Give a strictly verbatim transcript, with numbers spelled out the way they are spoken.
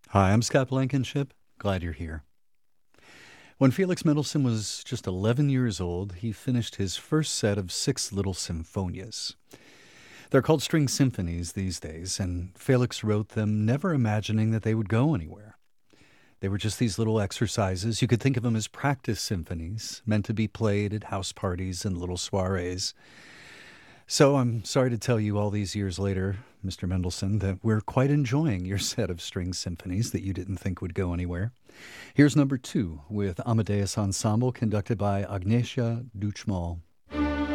Hi, I'm Scott Blankenship. Glad you're here. When Felix Mendelssohn was just eleven years old, he finished his first set of six little symphonias. They're called string symphonies these days, and Felix wrote them never imagining that they would go anywhere. They were just these little exercises. You could think of them as practice symphonies, meant to be played at house parties and little soirees. So I'm sorry to tell you all these years later, Mister Mendelssohn, that we're quite enjoying your set of string symphonies that you didn't think would go anywhere. Here's number two with Amadeus Ensemble, conducted by Agnieszka Duchmal.